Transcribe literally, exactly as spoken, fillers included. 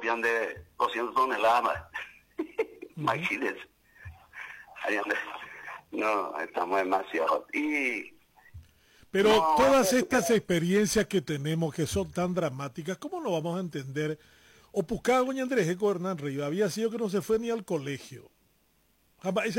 copian de doscientas toneladas. Imagínense. Ahí donde, no, estamos demasiado. Y Pero no, todas estas experiencias que tenemos que son tan dramáticas, ¿cómo no vamos a entender? O Pucá, doña Andrés Eco Hernán Rivas, había sido que no se fue ni al colegio. Jamás,